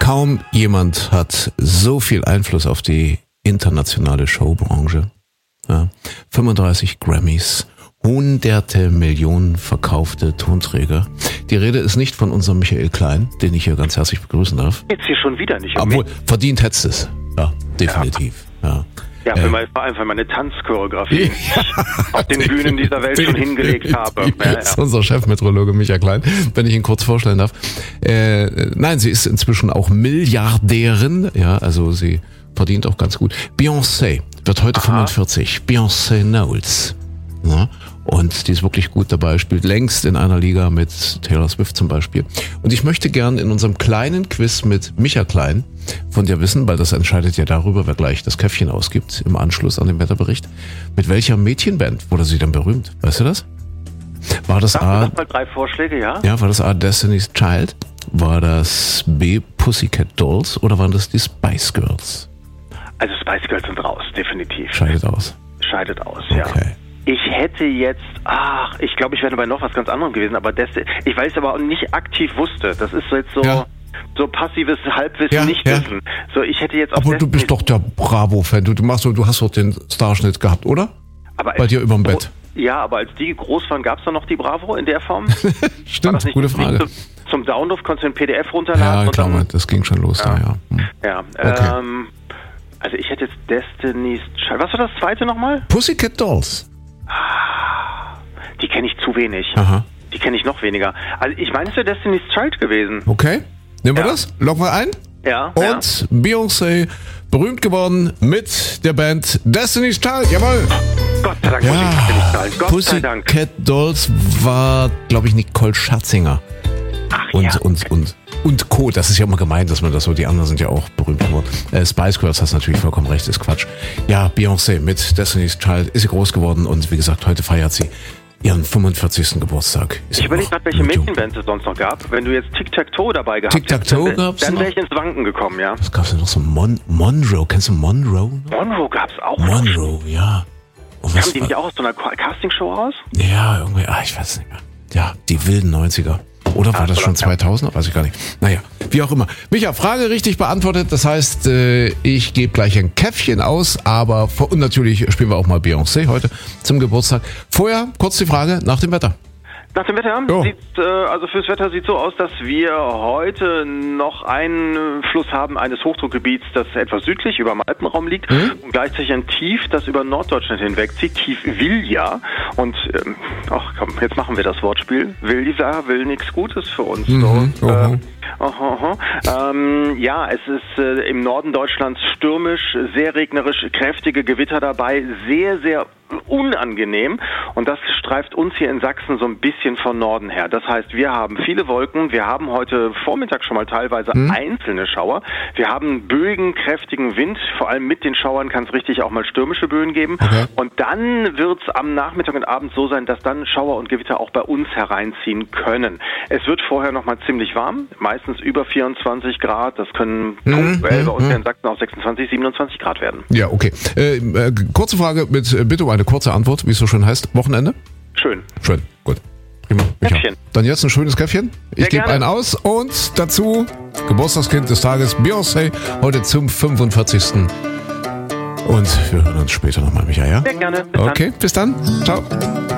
Kaum jemand hat so viel Einfluss auf die internationale Showbranche. Ja, 35 Grammys, hunderte Millionen verkaufte Tonträger. Die Rede ist nicht von unserem Michael Klein, den ich hier ganz herzlich begrüßen darf. Jetzt hier schon wieder nicht. Obwohl, verdient hättest es. Ja, definitiv. Ja. Vor allem für meine Tanzchoreografie auf den Bühnen dieser Welt schon hingelegt habe. Das ist unser Chefmeteorologe Michael Klein, wenn ich ihn kurz vorstellen darf. Nein, sie ist inzwischen auch Milliardärin. Ja, also sie verdient auch ganz gut. Beyoncé wird heute 45. Beyoncé Knowles. Ja, und die ist wirklich gut dabei, spielt längst in einer Liga mit Taylor Swift zum Beispiel. Und ich möchte gern in unserem kleinen Quiz mit Micha Klein von dir wissen, weil das entscheidet ja darüber, wer gleich das Käffchen ausgibt im Anschluss an den Wetterbericht. Mit welcher Mädchenband wurde sie denn berühmt? Weißt du das? War das A? Mal 3 Vorschläge, ja? Ja, war das A, Destiny's Child? War das B, Pussycat Dolls? Oder waren das die Spice Girls? Also Spice Girls sind raus, definitiv. Scheidet aus, ja. Okay. Ich hätte jetzt, ich glaube, ich wäre bei noch was ganz anderem gewesen, aber ich weiß aber auch nicht aktiv wusste. Das ist jetzt so passives Halbwissen, Nichtwissen. So, ich hätte jetzt auch. Aber du bist doch der Bravo-Fan. Du hast doch den Starschnitt gehabt, oder? Aber bei dir überm Bett. Ja, aber als die groß waren, gab es da noch die Bravo in der Form? Stimmt, gute Frage. Zum Download konntest du ein PDF runterladen? Ja, klar, das ging schon los da, ja. Ja, okay. Also ich hätte jetzt Destiny's Child. Was war das zweite nochmal? Pussycat Dolls. Die kenne ich zu wenig. Aha. Die kenne ich noch weniger. Also ich meine, es wäre Destiny's Child gewesen. Okay, nehmen wir das? Loggen wir ein? Ja. Und Beyoncé, berühmt geworden mit der Band Destiny's Child. Jawohl. Gott sei Dank. Ja. Gott sei Dank. Pussycat Dolls war, glaube ich, Nicole Scherzinger. Ach, Und Co. Das ist ja immer gemein, dass man das so, die anderen sind ja auch berühmt geworden. Spice Girls, hast natürlich vollkommen recht, ist Quatsch. Ja, Beyoncé mit Destiny's Child ist sie groß geworden und wie gesagt, heute feiert sie ihren 45. Geburtstag. Ich überlege gerade, welche Mädchenbands es sonst noch gab. Wenn du jetzt Tic-Tac-Toe dabei gehabt hättest, dann wäre ich ins Wanken gekommen, ja. Was gab's denn noch so? Monroe, kennst du Monroe? Monroe gab's auch. Monroe, ja. Kamen die nicht auch aus so einer Castingshow raus? Ja, irgendwie, ich weiß nicht mehr. Ja, die wilden 90er. Oder war das schon 2000? Weiß ich gar nicht. Naja, wie auch immer. Micha, Frage richtig beantwortet. Das heißt, ich gebe gleich ein Käffchen aus, und natürlich spielen wir auch mal Beyoncé heute zum Geburtstag. Vorher kurz die Frage nach dem Wetter. Nach dem Wetter? Also fürs Wetter sieht so aus, dass wir heute noch einen Fluss haben eines Hochdruckgebiets, das etwas südlich über dem Alpenraum liegt und gleichzeitig ein Tief, das über Norddeutschland hinwegzieht, Tief Vilja. Und jetzt machen wir das Wortspiel. Vilja will nichts Gutes für uns. Es ist im Norden Deutschlands stürmisch, sehr regnerisch, kräftige Gewitter dabei, sehr, sehr unangenehm und das streift uns hier in Sachsen so ein bisschen von Norden her. Das heißt, wir haben viele Wolken, wir haben heute Vormittag schon mal teilweise einzelne Schauer, wir haben böigen, kräftigen Wind, vor allem mit den Schauern kann es richtig auch mal stürmische Böen geben und dann wird es am Nachmittag und Abend so sein, dass dann Schauer und Gewitter auch bei uns hereinziehen können. Es wird vorher noch mal ziemlich warm, meistens über 24 Grad, das können punktuell bei uns hier in Sachsen auch 26, 27 Grad werden. Ja, okay. Kurze Frage mit bitte um eine kurze Antwort, wie es so schön heißt. Wochenende? Schön, gut. Prima. Käffchen. Dann jetzt ein schönes Käffchen. Ich gebe einen aus und dazu Geburtstagskind des Tages, Beyoncé, heute zum 45. Und wir hören uns später nochmal, Micha, ja? Sehr gerne. Bis dann. Ciao.